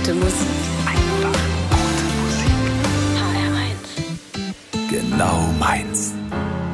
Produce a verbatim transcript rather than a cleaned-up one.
gute Musik. Einfach gute Musik. H R eins. Genau meins.